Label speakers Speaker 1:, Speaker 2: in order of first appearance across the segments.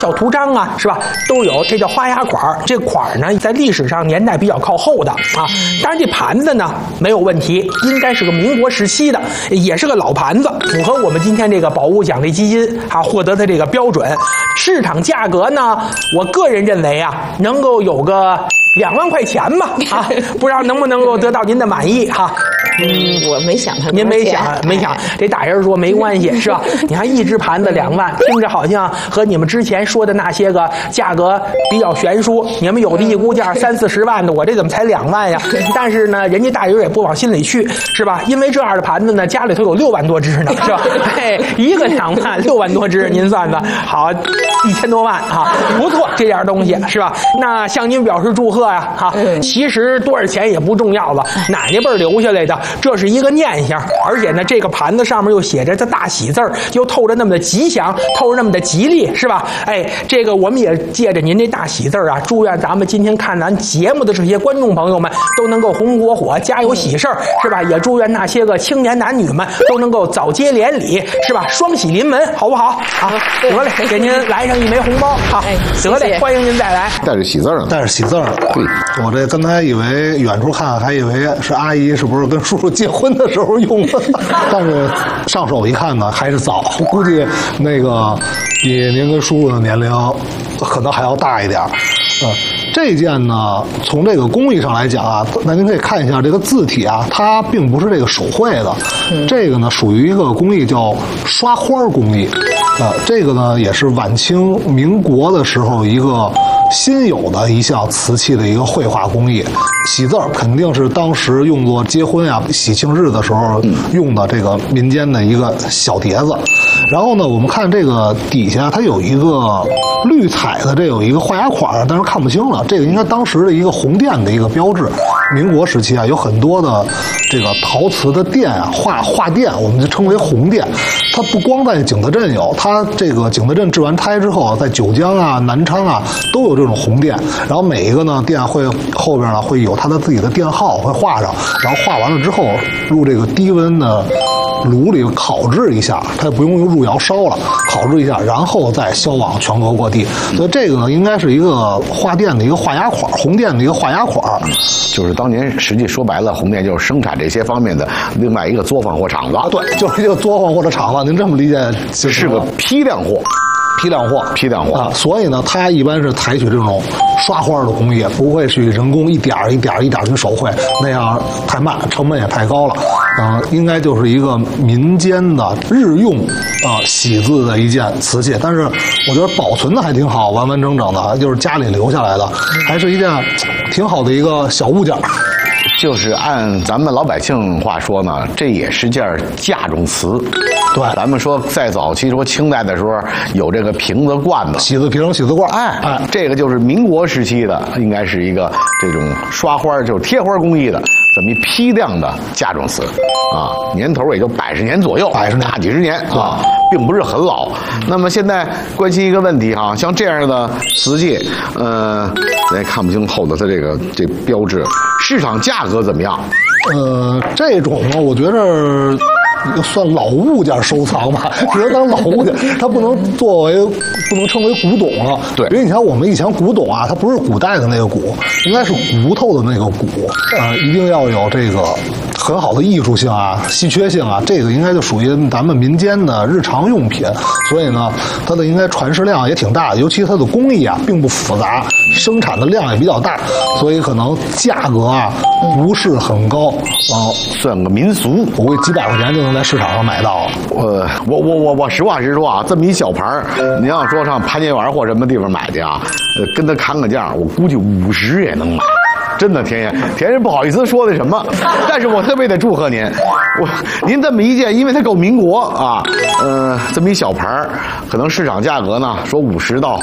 Speaker 1: 小图章啊，是吧？都有，这叫花牙款。这款呢，在历史上年代比较靠后的啊。当然，这盘子呢没有问题，应该是个民国时期的，也是个老盘子，符合我们今天这个宝物奖励基金啊获得的这个标准。市场价格呢，我个人认为啊，能够有个2万块钱吧啊，不知道能不能够得到您的满意哈。
Speaker 2: 我没想他，
Speaker 1: 您没想，这大人说没关系是吧？你看一只盘子2万，听着好像和你们之前说的那些个价格比较悬殊。你们有的一估价30、40万的，我这怎么才2万呀？但是呢，人家大人也不往心里去，是吧？因为这样的盘子呢，家里头有6万多只呢，是吧？嘿，一个2万，6万多只，您算算，好，1000多万啊，不错，这点东西是吧？那向您表示祝贺呀，哈。其实多少钱也不重要了，奶奶辈儿留下来的。这是一个念想，而且呢，这个盘子上面又写着这大喜字儿，又透着那么的吉祥，透着那么的吉利，是吧？哎，这个我们也借着您这大喜字儿啊，祝愿咱们今天看咱节目的这些观众朋友们都能够红火火，家有喜事儿，是吧？也祝愿那些个青年男女们都能够早接连理，是吧？双喜临门，好不好？啊，得嘞，给您来上1枚红包，好，得嘞，欢迎您再来。
Speaker 3: 带着喜字呢，
Speaker 4: 带着喜字儿。对，我这刚才以为远处看还以为是阿姨是不是跟叔叔结婚的时候用的，但是上手一看呢还是早，估计那个比您跟叔叔的年龄可能还要大一点。这件呢，从这个工艺上来讲啊，那您可以看一下这个字体啊，它并不是这个手绘的，这个呢属于一个工艺叫刷花工艺，这个呢也是晚清民国的时候一个新有的一项瓷器的一个绘画工艺。喜字肯定是当时用作结婚啊、喜庆日的时候用的这个民间的一个小碟子。然后呢，我们看这个底下它有一个绿彩的，这有一个画牙款，但是看不清了。这个应该当时的一个红店的一个标志。民国时期啊，有很多的这个陶瓷的店啊，画店，我们就称为红店。它不光在景德镇有，它这个景德镇置完胎之后，在九江啊、南昌啊都有这种红店。然后每一个呢店会后边呢会有它的自己的店号会画上，然后画完了之后入这个低温的炉里烤制一下，它也不用入窑烧了，烤制一下，然后再销往全国各地。所以这个呢，应该是一个画店的一个画牙款，红店的一个画牙款。
Speaker 3: 就是当年实际说白了，红店就是生产这些方面的另外一个作坊或厂子。
Speaker 4: 对，就是一个作坊或者厂子，您这么理解
Speaker 3: 就是个批量货。批量货
Speaker 4: 啊，所以呢，它一般是采取这种刷花的工艺，不会去人工一点一点去手绘，那样太慢，成本也太高了。应该就是一个民间的日用喜字的一件瓷器，但是我觉得保存的还挺好，完完整整的，就是家里留下来的，还是一件挺好的一个小物件。
Speaker 3: 就是按咱们老百姓话说呢，这也是件嫁妆瓷。
Speaker 4: 对，
Speaker 3: 咱们说在早期说清代的时候有这个瓶子罐子、
Speaker 4: 喜字瓶、喜字罐，
Speaker 3: 这个就是民国时期的，应该是一个这种刷花就是贴花工艺的这么一批量的嫁妆瓷啊，年头也就80年左右，大几十年啊，并不是很老。那么现在关心一个问题哈，像这样的瓷器，咱也看不清后头它这标志，市场价格怎么样？
Speaker 4: 这种呢，我觉得算老物件收藏吧，只能当老物件，它不能称为古董了。
Speaker 3: 对，
Speaker 4: 因为你看我们以前古董啊，它不是古代的那个古，应该是骨头的那个骨，一定要有这个很好的艺术性啊、稀缺性啊，这个应该就属于咱们民间的日常用品，所以呢，它的应该传世量也挺大的，尤其它的工艺啊并不复杂，生产的量也比较大，所以可能价格啊不是很高，
Speaker 3: 算个民俗，
Speaker 4: 我估计几百块钱就能在市场上买到。
Speaker 3: 我实话实说啊，这么一小盘您要说上潘家园或什么地方买去啊，跟他砍个价，我估计50也能买。真的，田爷不好意思说的什么，但是我特别得祝贺您。您这么一件，因为它够民国啊，这么一小盘可能市场价格呢说50到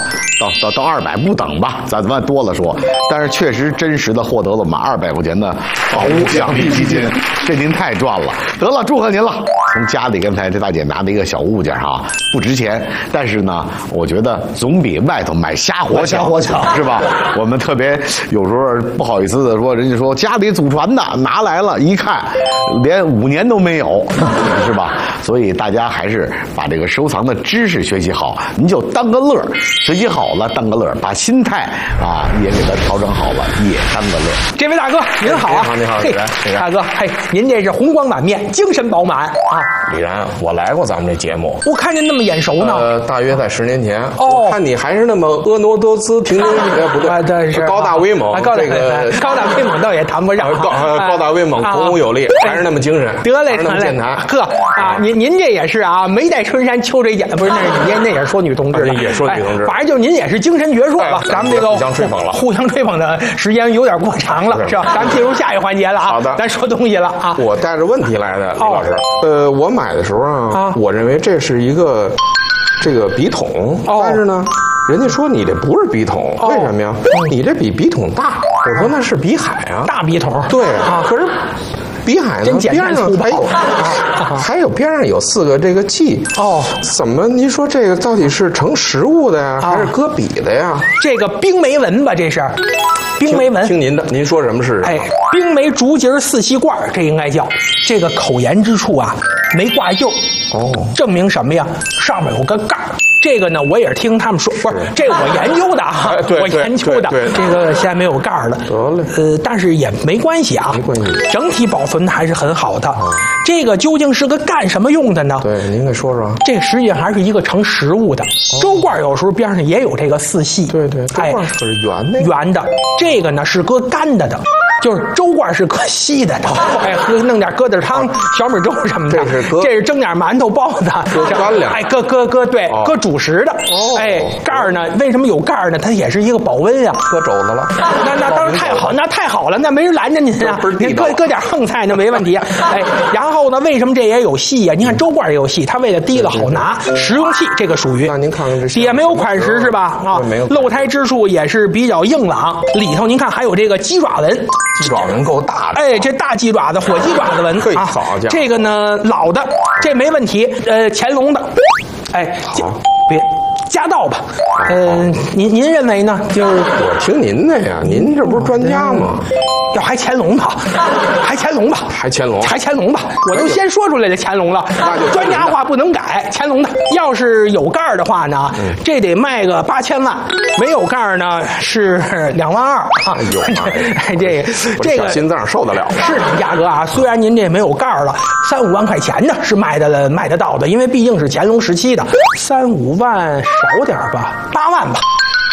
Speaker 3: 200不等吧，咱们多了说，但是确实真实的获得了我们200块钱的宝物奖励基金。 这您太赚了。得了，祝贺您了。从家里刚才这大姐拿的一个小物件哈，不值钱，但是呢，我觉得总比外头买虾活强，是吧？我们特别有时候不好意思的说，人家说家里祖传的拿来了，一看连5年都没有，是吧？所以大家还是把这个收藏的知识学习好，您就当个乐，学习好了当个乐，把心态也给它调整好了，也当个乐。
Speaker 1: 这位大哥您好啊，
Speaker 5: 你好，
Speaker 1: 嘿，大哥，嘿，您这是红光满面，精神饱满啊。
Speaker 5: 李然，我来过咱们这节目，
Speaker 1: 我看见那么眼熟呢。
Speaker 5: 大约在10年前。
Speaker 1: 哦，
Speaker 5: 我看你还是那么婀娜多姿、平庸，不对，
Speaker 1: 对，是
Speaker 5: 高大威猛。
Speaker 1: 这个高大威猛倒也谈不上，
Speaker 5: 高大威猛，孔武有力，还是那么精神，
Speaker 1: 得嘞，
Speaker 5: 那么健谈。
Speaker 1: 呵您这也是啊，眉戴春山秋水剪，不是那也是说女同志，
Speaker 5: 也说女同志，
Speaker 1: 反正就是您也是精神矍铄吧。咱们这个互相吹捧的时间有点过长了，是吧？咱们进入下一个环节了啊。
Speaker 5: 好的，
Speaker 1: 咱说东西了啊。
Speaker 5: 我带着问题来的，李老师。我买的时候啊，我认为这是一个这个笔筒，但是呢，人家说你这不是笔筒，为什么呀？你这比笔筒大。我说那是笔海啊，
Speaker 1: 大笔筒。
Speaker 5: 对啊，可是笔海呢，边上还有边上有4个这个记怎么？您说这个到底是盛食物的呀，还是搁笔的呀？
Speaker 1: 这个冰梅文吧，这是冰梅文。
Speaker 5: 听您的，您说什么是？
Speaker 1: 冰梅竹节4细罐，这应该叫这个口沿之处啊没挂釉。证明什么呀？上面有个盖儿。这个呢，我也是听他们说，不是这个我研究的啊，我研究的。这个现在没有盖儿了，
Speaker 5: 得嘞。
Speaker 1: 但是也没关系啊，
Speaker 5: 没关系，
Speaker 1: 整体保存的还是很好的。这个究竟是个干什么用的呢？
Speaker 5: 对，您给说说。
Speaker 1: 这实际上还是一个盛食物的。粥罐有时候边上也有这个4细，
Speaker 5: 对，粥罐可是圆的。
Speaker 1: 这个呢是搁干的。就是粥罐是搁稀的，弄点疙瘩汤、小米粥什么的。这是蒸点馒头、包子，
Speaker 5: 搁干粮。
Speaker 1: 搁主食的。盖儿呢？为什么有盖儿呢？它也是一个保温呀。
Speaker 5: 搁肘子了。
Speaker 1: 那当然太好了，那没人拦着您啊。您搁点横菜那没问题。然后呢，为什么这也有细呀？您看粥罐也有细，它为了提了好拿，食用器这个属于。
Speaker 5: 那您看看这
Speaker 1: 也没有款式是吧？
Speaker 5: 没有。
Speaker 1: 露胎之处也是比较硬朗，里头您看还有这个鸡爪纹。
Speaker 5: 鸡爪纹够大的，
Speaker 1: 这大鸡爪子、火鸡爪子纹
Speaker 5: 啊，好家伙，
Speaker 1: 这个呢老的，这没问题，乾隆的，
Speaker 5: 好，
Speaker 1: 别夹道吧，您认为呢？就是
Speaker 5: 我听您的呀，您这不是专家吗？
Speaker 1: 要还乾隆吧，还乾隆吧，我都先说出来了乾隆了，专家话不能改，乾隆的。要是有盖儿的话呢，这得卖个8000万，没有盖儿呢是2万2啊。这个
Speaker 5: 心脏受得了？
Speaker 1: 市场价格啊，虽然您这没有盖儿了，3、5万块钱呢是卖得到的，因为毕竟是乾隆时期的，3、5万少点吧，8万吧。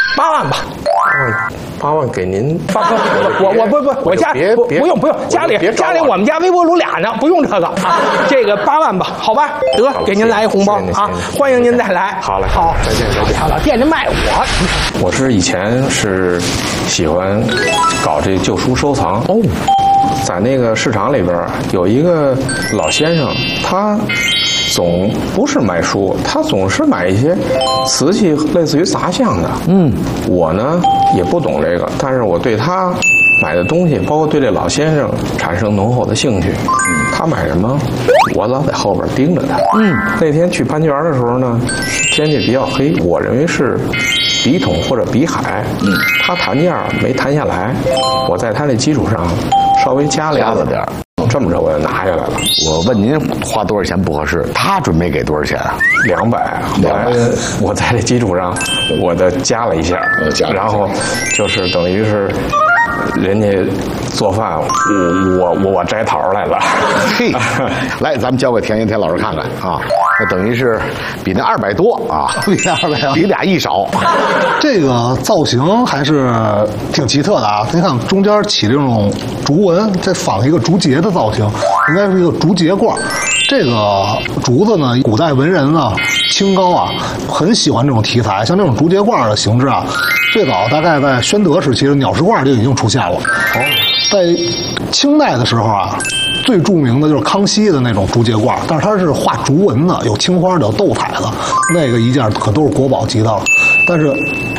Speaker 5: 8万给您，
Speaker 1: 我家不用，家里我们家微波炉俩呢，不用这个啊，这个8万吧，好吧，得给您来一红包啊，欢迎您再来，
Speaker 5: 好嘞，
Speaker 1: 好，
Speaker 5: 再见。
Speaker 1: 老惦着卖
Speaker 5: 我是以前是喜欢搞这旧书收藏在那个市场里边有一个老先生，他总不是买书，他总是买一些瓷器，类似于杂项的。我呢也不懂这个，但是我对他买的东西，包括对这老先生产生浓厚的兴趣。他买什么，我老在后边盯着他。那天去潘家园的时候呢，天气比较黑，我认为是笔筒或者笔海。他谈价没谈下来，我在他那基础上稍微加了点。这么着我就拿下来了。
Speaker 3: 我问您花多少钱不合适，他准备给多少钱啊
Speaker 5: ？200。我在这基础上，我的加了一下，然后就是等于是人家做饭，我摘桃来了。
Speaker 3: 嘿，来，咱们交给田老师看看啊。那等于是比那200多啊，比俩亿少。
Speaker 4: 这个造型还是挺奇特的啊！您看中间起这种竹纹，再仿一个竹节的造型，应该是一个竹节罐。这个竹子呢，古代文人呢，清高啊，很喜欢这种题材。像这种竹节罐的形制啊，最早大概在宣德时期的鸟食罐就已经出现了。在清代的时候啊，最著名的就是康熙的那种竹节罐，但是它是画竹纹的，有青花的，有斗彩的，那个一件可都是国宝级的了。但是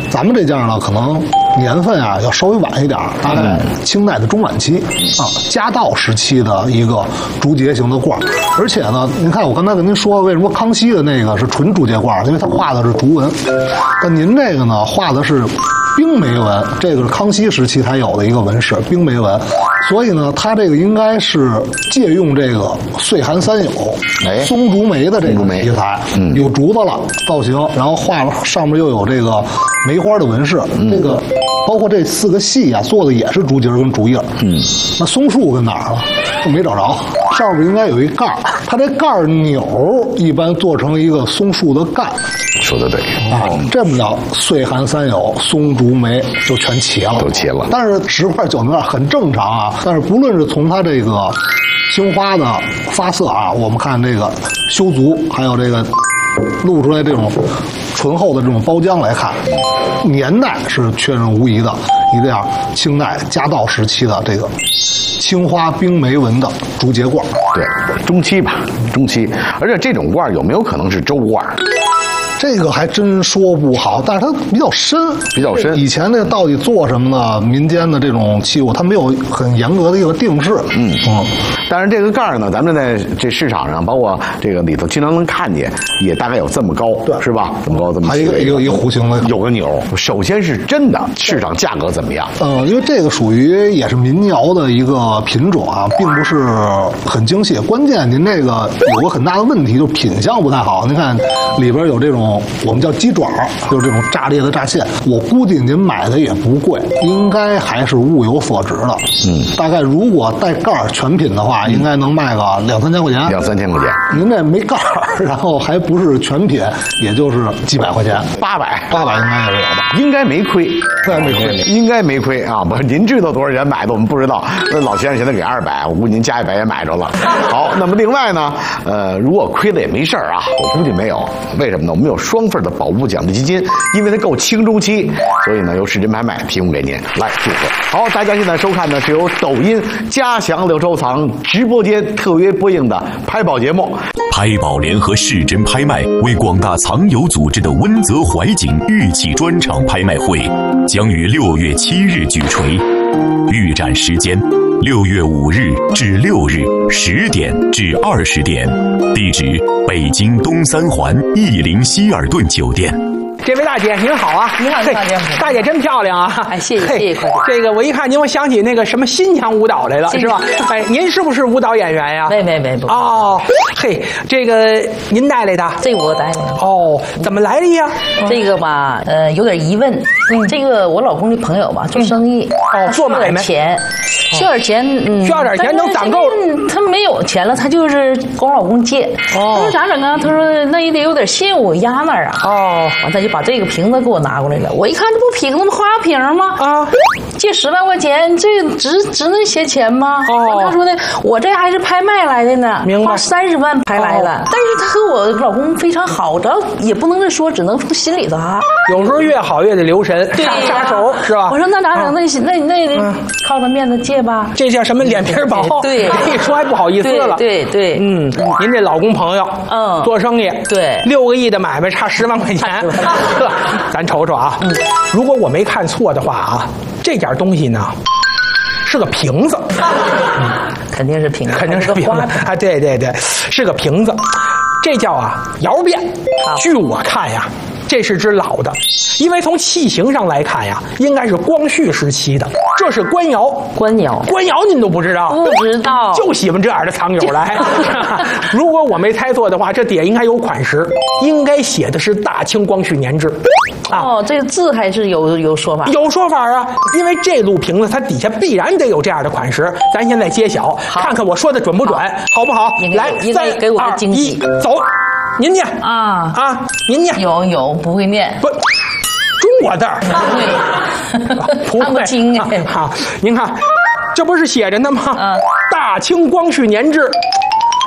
Speaker 4: 咱们这件呢，可能年份啊要稍微晚一点，大概清代的中晚期啊，嘉道时期的一个竹节型的罐。而且呢，您看我刚才跟您说，为什么康熙的那个是纯竹节罐？因为它画的是竹纹，但您这个呢，画的是冰梅纹，这个是康熙时期才有的一个纹饰，冰梅纹。所以呢，它这个应该是借用这个岁寒三友松竹梅的这个题材，有竹子了造型，然后画上面又有这个梅花的纹饰，这个包括这4个系啊做的也是竹节跟竹叶。那松树跟哪儿了？我没找着，上面应该有一盖儿，它这盖儿钮一般做成一个松树的干。
Speaker 3: 说的对
Speaker 4: 啊，这么着，岁寒三友、松竹梅就全齐了，
Speaker 3: 都齐了。
Speaker 4: 但是10块9面很正常啊。但是不论是从它这个青花的发色啊，我们看这个修足，还有这个露出来这种醇厚的这种包浆来看，年代是确认无疑的。一这样清代嘉道时期的这个青花冰梅纹的竹节罐，
Speaker 3: 对，中期吧，中期。而且这种罐有没有可能是周罐？
Speaker 4: 这个还真说不好，但是它比较深，
Speaker 3: 比较深。
Speaker 4: 以前那到底做什么呢？民间的这种器物，它没有很严格的一个定式。
Speaker 3: 但是这个盖儿呢，咱们在这市场上，包括这个里头，经常能看见，也大概有这么高，对，是吧？这么高，这么
Speaker 4: 还有一个弧形的，
Speaker 3: 有个钮。首先是真的市场价格怎么样？
Speaker 4: 因为这个属于也是民窑的一个品种啊，并不是很精细。关键您这个有个很大的问题，就是品相不太好。您看里边有这种。我们叫鸡爪，就是这种炸裂的炸馅。我估计您买的也不贵，应该还是物有所值的。大概如果带盖儿全品的话，应该能卖个2、3千块钱。2、
Speaker 3: 3千块钱。
Speaker 4: 您这没盖儿，然后还不是全品，也就是几百块钱，800应该也是有的，
Speaker 3: 应该没亏，
Speaker 4: 没亏，
Speaker 3: 应该没亏啊！不是，您知道多少钱买的？我们不知道。那老先生现在给200，我估计您加100也买着了。好，那么另外呢，如果亏了也没事啊，我估计没有。为什么呢？我们有双份的保物奖励基金，因为它够清中期，所以呢由市真拍卖提供给您来祝贺。好，大家现在收看的是由抖音嘉祥留收藏直播间特约播映的拍宝节目。
Speaker 6: 拍宝联合市真拍卖为广大藏友组织的温泽怀景玉器专场拍卖会将于6月7日举锤，预展时间6月5日至6日10点至20点，地址北京东三环逸林希尔顿酒店。
Speaker 1: 这位大姐您好啊！
Speaker 2: 您好，大姐，
Speaker 1: 大姐真漂亮啊！
Speaker 2: 哎，谢谢，谢谢，快点。
Speaker 1: 这个我一看您，我想起那个什么新疆舞蹈来了，是吧？哎，您是不是舞蹈演员呀？
Speaker 2: 没，不。
Speaker 1: 哦，嘿，这个您带来的？
Speaker 2: 这个我带来的。
Speaker 1: 哦，怎么来的呀？
Speaker 2: 这个吧，有点疑问。这个我老公的朋友吧，做生意，
Speaker 1: 做买卖，
Speaker 2: 需要点钱，
Speaker 1: 需要点钱能攒够。
Speaker 2: 他没有钱了，他就是跟我老公借。他说咋整啊？他说那也得有点信物压那儿啊。完他就把这个瓶子给我拿过来了。我一看，这不瓶子吗？花瓶吗？借10万块钱，这值那些钱吗？他说呢，我这还是拍卖来的呢，花30万拍来的。但是他和我老公非常好，这也不能说，只能从心里头啊。
Speaker 1: 有时候越好越得留神，杀手是吧？
Speaker 2: 我说那咋整？那靠着面子借吧。
Speaker 1: 这叫什么脸皮薄？
Speaker 2: 对，
Speaker 1: 一说还不好意思了。
Speaker 2: 对，
Speaker 1: 您这老公朋友，做生意，
Speaker 2: 对
Speaker 1: ，6个亿的买卖差10万块钱，咱瞅瞅啊。如果我没看错的话啊，这件东西呢是个瓶子，
Speaker 2: 肯定是瓶子，
Speaker 1: 肯定是瓶子啊！对，是个瓶子，这叫窑变。据我看呀，这是只老的，因为从器型上来看呀，应该是光绪时期的。这是官窑，官窑您都不知道？
Speaker 2: 不知道，
Speaker 1: 就喜欢这样的藏友来。如果我没猜错的话，这底下应该有款识，应该写的是大清光绪年制。
Speaker 2: 这个字还是有说法，
Speaker 1: 有说法啊，因为这路瓶子它底下必然得有这样的款识。咱现在揭晓，看看我说的准不准，好不好？来，3、
Speaker 2: 给我个惊喜，
Speaker 1: 走，您念您念。
Speaker 2: 有不会念
Speaker 1: 不。中国字儿，不会，
Speaker 2: 看不清哎。
Speaker 1: 好，您看，这不是写着呢吗？大清光绪年制。哎，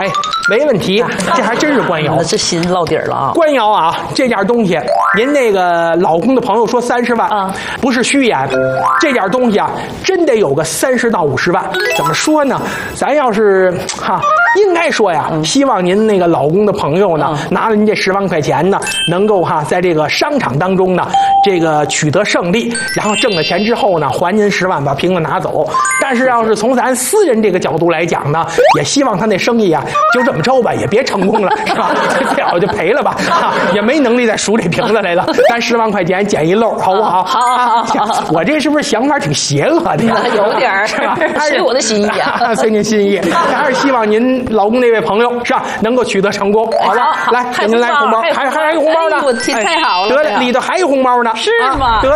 Speaker 1: 没问题，这还真是官窑。
Speaker 2: 那这心落底了啊！
Speaker 1: 官窑啊，这件东西，您那个老公的朋友说30万啊，不是虚言，这件东西啊，真得有个30到50万。怎么说呢？咱要是应该说呀，希望您那个老公的朋友呢，拿了您这10万块钱呢，能够在这个商场当中呢，这个取得胜利，然后挣了钱之后呢，还您10万，把瓶子拿走。但是要是从咱私人这个角度来讲呢，也希望他那生意啊，就这么着吧，也别成功了，是吧？最好就赔了吧，也没能力再赎这瓶子来了。咱10万块钱捡一漏，好不好？
Speaker 2: 好，
Speaker 1: 我这是不是想法挺邪恶的呀？
Speaker 2: 有点儿，
Speaker 1: 是吧？
Speaker 2: 随我的心意啊，
Speaker 1: 随您心意。还是希望您老公那位朋友是吧，能够取得成功。好了，来，给您来红包，还有红包呢。
Speaker 2: 太好了，
Speaker 1: 得里头还有红包呢。
Speaker 2: 是吗？
Speaker 1: 得。